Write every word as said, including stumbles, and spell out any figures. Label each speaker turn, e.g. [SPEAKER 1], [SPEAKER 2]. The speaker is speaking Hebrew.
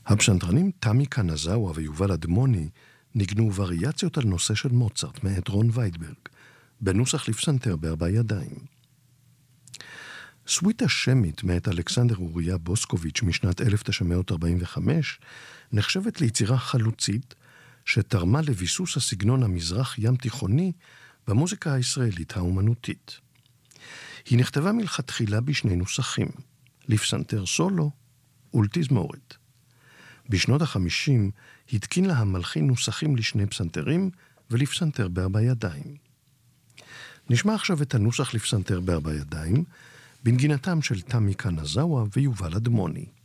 [SPEAKER 1] הפסנתרנים תמי קנזאווה ויובל אדמוני ניגנו וריאציות על נושא של מוצרט מאת רון ויידברג, בנוסח לפסנתר בארבע ידיים. סוויטה שמית מאת אלכסנדר אוריה בוסקוביץ' משנת אלף תשע מאות ארבעים וחמש נחשבת ליצירה חלוצית שתרמה לביסוס הסגנון המזרח ים תיכוני במוזיקה הישראלית האומנותית. היא נכתבה מלכתחילה בשני נוסחים, לפסנתר סולו ולתזמורת. בשנות החמישים התקין לה המלחין נוסחים לשני פסנתרים ולפסנתר בארבע ידיים. נשמע עכשיו את הנוסח לפסנתר בארבע ידיים, בנגינתם של תמי קנזאווה ויובל אדמוני.